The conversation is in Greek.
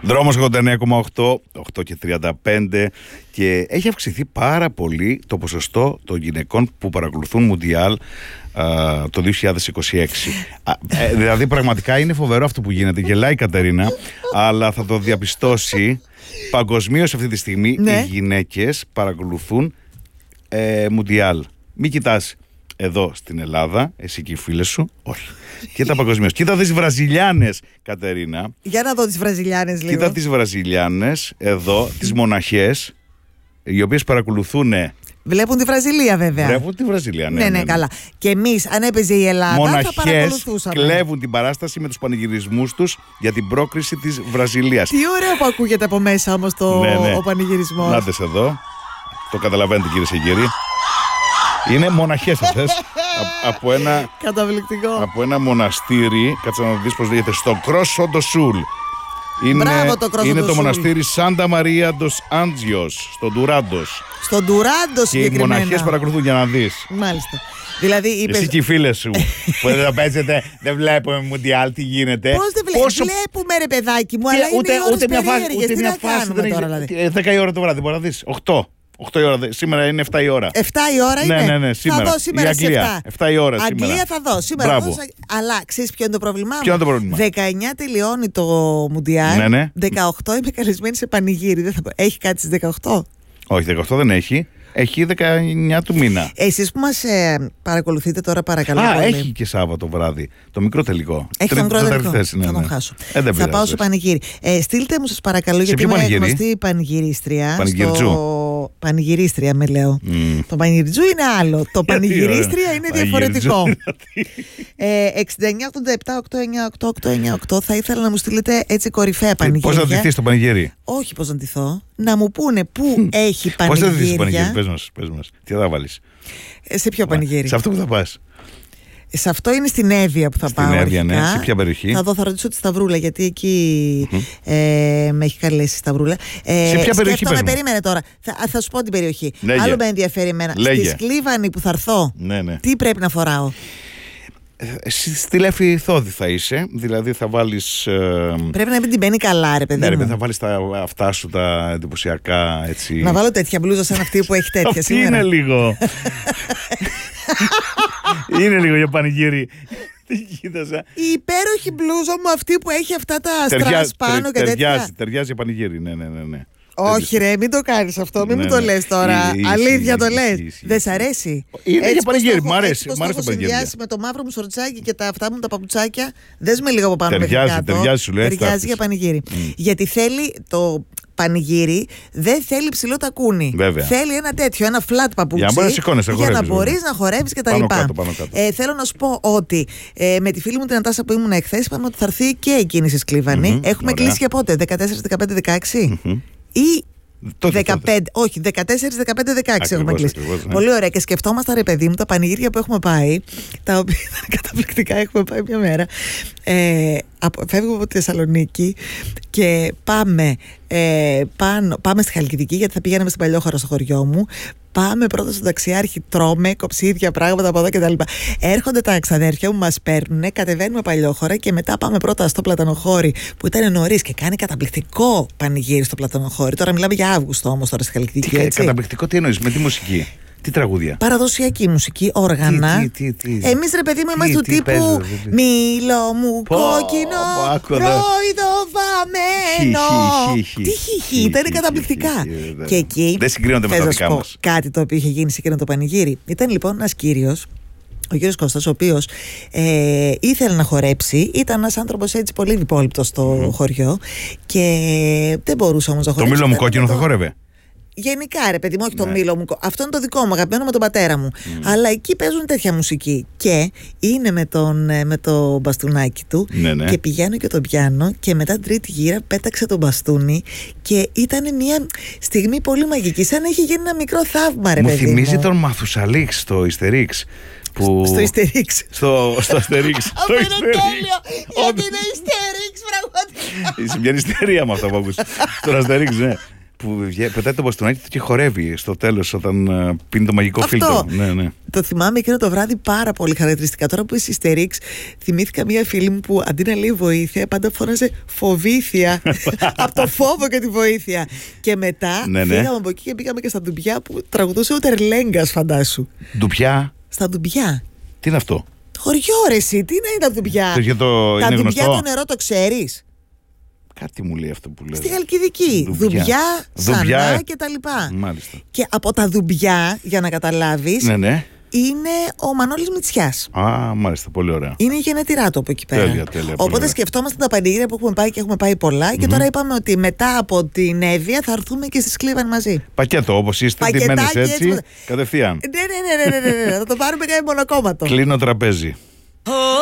Δρόμος 89,8, 8 και 35 και έχει αυξηθεί πάρα πολύ το ποσοστό των γυναικών που παρακολουθούν Μουντιάλ το 2026. Δηλαδή πραγματικά είναι φοβερό αυτό που γίνεται. Γελάει η Κατερίνα, αλλά θα το διαπιστώσει παγκοσμίως αυτή τη στιγμή. Οι γυναίκες παρακολουθούν Μουντιάλ. Μην κοιτάς εδώ στην Ελλάδα, εσύ και οι φίλες σου, όχι. Κοίτα παγκοσμίως. Κοίτα τις Βραζιλιάνες, Κατερίνα. Για να δω τις Βραζιλιάνες λίγο. Κοίτα τις Βραζιλιάνες, εδώ, τις μοναχές, οι οποίες παρακολουθούν. Βλέπουν τη Βραζιλία, βέβαια. Βλέπουν τη Βραζιλία, ναι. Ναι, καλά. Και εμείς, αν έπαιζε η Ελλάδα, μοναχές θα παρακολουθούσαμε. κλέβουν την παράσταση με τους πανηγυρισμούς τους για την πρόκριση της Βραζιλίας. Τι ωραίο που ακούγεται από μέσα όμως ο πανηγυρισμός. Νάτες εδώ. Το καταλαβαίνετε, κυρίες και κύριοι. Είναι μοναχές αυτές από ένα. Καταπληκτικό. Από ένα μοναστήρι. Κάτσε να δεις πώς λέγεται. Στο Κρόσο ντο Σούλ. Είναι το μοναστήρι Σάντα Μαρία ντος Άντζιος, στο Ντουράντος. Στον Ντουράντος συγκεκριμένα. Και οι μοναχές παρακολουθούν για να δεις. Μάλιστα. Δηλαδή, εσύ και οι φίλες σου που δεν παίζετε, δεν βλέπουμε Μουντιάλ, τι γίνεται. Πώς δεν βλέπουμε, ρε παιδάκι μου, αλλά ούτε μια φάση δεν έχει. 10 η ώρα το βράδυ, μπορεί να δεις. 8 η ώρα, σήμερα είναι 7 η ώρα. 7 η ώρα είναι. Ναι, σήμερα. Θα δω σήμερα η Αγγλία, 7 η ώρα σήμερα. Αγγλία θα δω σήμερα. Αλλά ξέρεις ποιο είναι το πρόβλημά μου. Ποιο είναι το πρόβλημα? 19 τελειώνει το Μουντιάλ. Ναι. 18 είμαι καλεσμένη σε πανηγύρι. Έχει κάτι στις 18? Όχι, 18 δεν έχει. Έχει 19 του μήνα. Εσείς που μας παρακολουθείτε τώρα, παρακαλώ. Έχει και Σάββατο βράδυ. Το μικρό τελικό. Έχει το μικρό τελικό. Θα τον χάσω. Θα πάω στο πανηγύρι. Στείλτε μου, σας παρακαλώ, γιατί είμαι γνωστή πανηγυρίστρια. Πανηγυρίστρια με λέω. Το πανηγυριτζού είναι άλλο. Το πανηγυρίστρια είναι διαφορετικό. 6987-898-898 θα ήθελα να μου στείλετε έτσι κορυφαία πανηγύρια. Πώς θα ντυθείς στο πανηγύρι? Όχι πώς να ντυθώ. Να μου πούνε πού έχει πανηγύρια. Πώς θα ντυθείς στο πανηγύρι? Πες μας. Τι θα βάλεις? Σε ποιο πανηγύρι? Σε αυτό που θα πας. Σε αυτό είναι στην Εύβοια που θα πάω. Στην Εύβοια, ναι. Σε ποια περιοχή? Θα ρωτήσω τη Σταυρούλα, γιατί εκεί με έχει καλέσει η Σταυρούλα. Σε ποια περιοχή? Περίμενε τώρα. Θα σου πω την περιοχή. Λέγε. Άλλο με ενδιαφέρει εμένα. Στη Σκλίβανη που θα έρθω, τι πρέπει να φοράω? Στη Λέφη Θόδη θα είσαι. Δηλαδή θα βάλεις. Πρέπει να μην την μπαίνει καλά, ρε παιδί. Ναι, θα βάλεις αυτά σου τα εντυπωσιακά έτσι. Να βάλω τέτοια μπλούζα σαν αυτή που έχει τέτοια σήμερα. Είναι λίγο. Είναι λίγο για πανηγύρι. Η υπέροχη μπλούζα μου, αυτή που έχει αυτά τα στρας πάνω και τέτοια. Ταιριάζει για πανηγύρι, ναι. Όχι ρε, μην το κάνεις αυτό, μην μου το λες τώρα. Αλήθεια το λες. Δεν σ' αρέσει? Είναι για πανηγύρι, μου αρέσει. Μου αρέσει το πανηγύρι. Με το μαύρο μου σορτσάκι και τα αυτά μου τα παπουτσάκια. Δες με λίγο από πάνω μέχρι κάτω. Ταιριάζει, σου λέει. Ταιριάζει για πανηγύρι. Γιατί θέλει το πανηγύρι, δεν θέλει ψηλό τακούνι. Θέλει ένα τέτοιο, ένα flat παπούτσι. Για να μπορείς να χορεύεις και τα λοιπά. Θέλω να σου πω ότι με τη φίλη μου την Νατάσα που ήμουν εχθές, είπαμε ότι θα έρθει και εκείνη στη Σκλίβανη. Έχουμε κλείσει για πότε? 14, 15, 16 ή 15, όχι, 14, 15, 16 έχουμε κλείσει. Πολύ ωραία. Και σκεφτόμαστε, ρε παιδί μου, τα πανηγύρια που έχουμε πάει, τα οποία ήταν καταπληκτικά. Έχουμε πάει μια μέρα. Φεύγουμε από τη Θεσσαλονίκη και πάμε στη Χαλκιδική, γιατί θα πηγαίναμε στην Παλιόχώρα στο χωριό μου. Πάμε πρώτα στον ταξιάρχη, τρώμε κοψίδια, πράγματα από εδώ κτλ. Έρχονται τα ξαδέρφια μου, μας παίρνουν, κατεβαίνουμε Παλιόχώρα και μετά πάμε πρώτα στο Πλατανοχώρι που ήταν νωρίς και κάνει καταπληκτικό πανηγύρι στο Πλατανοχώρι. Τώρα μιλάμε για Αύγουστο όμως τώρα στη Χαλκιδική. Καταπληκτικό, τι εννοείς, με τη μουσική? Τι τραγούδια? Παραδοσιακή μουσική, όργανα. Εμείς ρε παιδί μου είμαστε του τύπου μήλο μου κόκκινο, προειδοβαμένο. Τι χιχι, ήταν καταπληκτικά. Και εκεί δεν συγκρίνονται με τα δικά μας. Κάτι το οποίο είχε γίνει σε εκείνο το πανηγύρι. Ήταν λοιπόν ένας κύριος, ο κύριος Κώστας, ο οποίος ήθελε να χορέψει. Ήταν ένας άνθρωπος έτσι πολύ διπόληπτος στο χωριό και δεν μπορούσε όμως να χορέψει. Το μήλο μου κόκκινο θα χόρευε? Γενικά ρε παιδί μου, όχι το μήλο μου. Αυτό είναι το δικό μου, αγαπημένο με τον πατέρα μου. Αλλά εκεί παίζουν τέτοια μουσική. Και είναι με το μπαστούνάκι του. Και πηγαίνω και τον πιάνω. Και μετά την τρίτη γύρα πέταξε τον μπαστούνι. Και ήταν μια στιγμή πολύ μαγική. Σαν να είχε γίνει ένα μικρό θαύμα, ρε παιδί μου. Μου θυμίζει τον Μαθουσαλίξ στο Ιστερίξ. Στο Ιστερίξ. Στο Αστερίξ. Αυτό είναι τέλειο. Γιατί είναι Ιστερίξ, πραγματικά. Είσαι μια ιστερία με αυτό που ακούς. Στο Αστερίξ, ναι. που πετάει το μπαστούνάκι του και χορεύει στο τέλος όταν πίνει το μαγικό φίλτρο. Ναι. Το θυμάμαι εκείνο το βράδυ πάρα πολύ χαρακτηριστικά. Τώρα που είσαι Ιστερίξ, θυμήθηκα μια φίλη μου που αντί να λέει βοήθεια, πάντα φώναζε φοβήθεια. Από το φόβο και τη βοήθεια. Και μετά φύγαμε από εκεί και πήγαμε και στα ντουμπιά που τραγουδούσε ο Τερλέγκας, φαντάσου. Ντουμπιά? Στα ντουμπιά. Τι είναι αυτό? Χωριό, ρε εσύ, τι είναι τα ντουμπιά? Τα ντουμπιά το νερό το ξέρεις? Κάτι μου λέει αυτό που λέω. Στη Χαλκιδική. Δουμπιά, Σανά και τα λοιπά. Μάλιστα. Και από τα ντουμπιά, για να καταλάβεις, είναι ο Μανώλης Μητσιάς. Μάλιστα, πολύ ωραία. Είναι η γενετηρά του από εκεί πέρα. Τέλεια, οπότε σκεφτόμαστε τα πανηγύρια που έχουμε πάει και έχουμε πάει πολλά. Και τώρα είπαμε ότι μετά από την Εύβοια θα έρθουμε και στη Σκλίβαν μαζί. Πακέτο, όπως είστε, ντυμένες έτσι, κατευθείαν. Ναι, θα το πάρουμε και μονοκόμματο. Κλείνω τραπέζι.